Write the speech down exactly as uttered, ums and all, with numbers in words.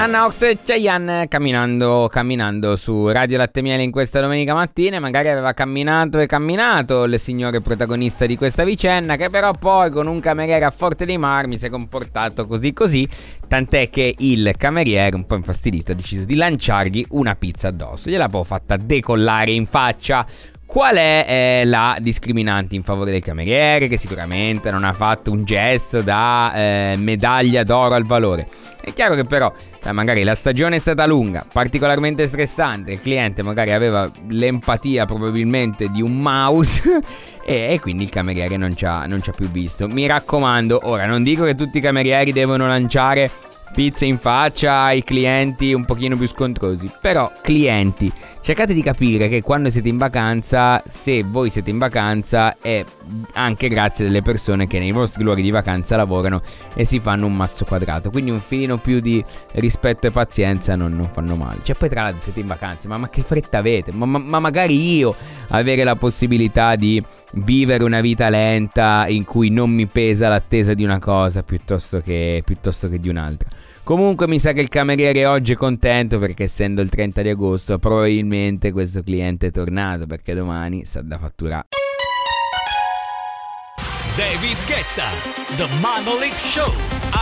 Anna Ox e Chayanne camminando, camminando su Radio Latte Miele in questa domenica mattina. Magari aveva camminato e camminato il signore protagonista di questa vicenda, che però poi con un cameriere a Forte dei Marmi si è comportato così così, tant'è che il cameriere, un po' infastidito, ha deciso di lanciargli una pizza addosso. Gliel'ha poi fatta decollare in faccia. Qual è eh, la discriminante in favore del cameriere, che sicuramente non ha fatto un gesto da eh, medaglia d'oro al valore? È chiaro che però eh, magari la stagione è stata lunga, particolarmente stressante, il cliente magari aveva l'empatia probabilmente di un mouse e, e quindi il cameriere non ci ha, non ci ha più visto. Mi raccomando, ora non dico che tutti i camerieri devono lanciare pizze in faccia ai clienti un pochino più scontrosi, però clienti, cercate di capire che quando siete in vacanza, se voi siete in vacanza, è anche grazie alle persone che nei vostri luoghi di vacanza lavorano e si fanno un mazzo quadrato, quindi un filino più di rispetto e pazienza non, non fanno male. Cioè poi tra l'altro siete in vacanza, ma, ma che fretta avete? Ma, ma, ma magari io avere la possibilità di vivere una vita lenta in cui non mi pesa l'attesa di una cosa piuttosto che, piuttosto che di un'altra. Comunque mi sa che il cameriere oggi è contento, perché essendo il trenta di agosto probabilmente questo cliente è tornato, perché domani sa da fatturare. David Guetta, The Monolith Show.